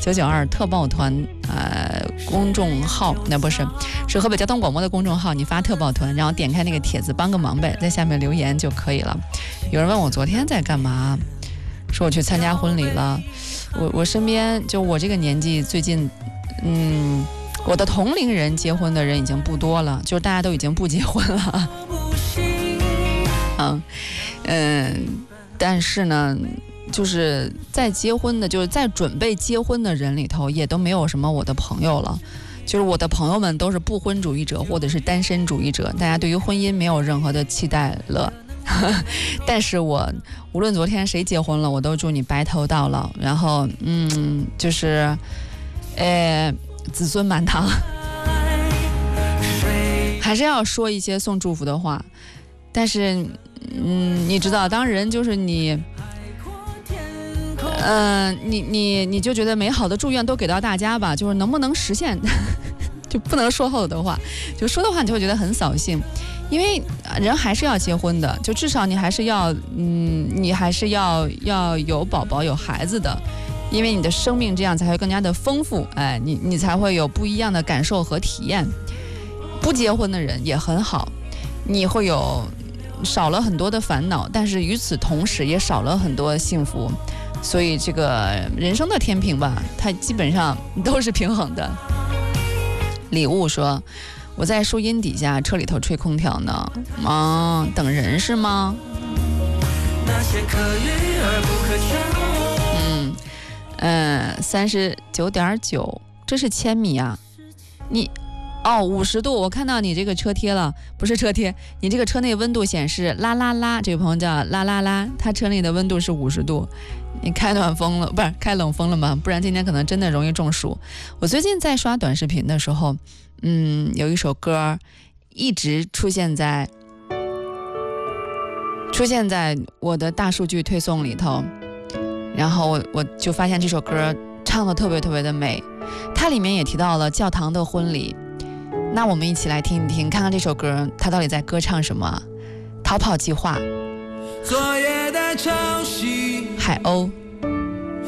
992特报团公众号，那不是河北交通广播的公众号，你发特报团，然后点开那个帖子帮个忙呗，在下面留言就可以了。有人问我昨天在干嘛，说我去参加婚礼了。我身边就我这个年纪，最近我的同龄人结婚的人已经不多了，就是大家都已经不结婚了。但是呢，就是在结婚的，就是在准备结婚的人里头，也都没有什么我的朋友了。就是我的朋友们都是不婚主义者或者是单身主义者，大家对于婚姻没有任何的期待了。但是我无论昨天谁结婚了，我都祝你白头到老，然后就是子孙满堂。还是要说一些送祝福的话，但是你知道，当人就是你就觉得美好的祝愿都给到大家吧，就是能不能实现就不能说后的话，就说的话你就会觉得很扫兴。因为人还是要结婚的，就至少你还是要你还是要有宝宝有孩子的，因为你的生命这样才会更加的丰富，你才会有不一样的感受和体验。不结婚的人也很好，你会有少了很多的烦恼，但是与此同时也少了很多幸福。所以这个人生的天平吧，它基本上都是平衡的。礼物说，我在树荫底下车里头吹空调呢，等人是吗？那些可遇而不可求。39.9，这是千米啊！你50度，我看到你这个车贴了，不是车贴，你这个车内温度显示啦啦啦，这个朋友叫啦啦啦，他车内的温度是50度。你开暖风了，不是开冷风了吗？不然今天可能真的容易中暑。我最近在刷短视频的时候，有一首歌一直出现在我的大数据推送里头，然后我就发现这首歌唱得特别特别的美，它里面也提到了教堂的婚礼。那我们一起来听一听，看看这首歌它到底在歌唱什么。逃跑计划，昨夜的潮汐，海鸥。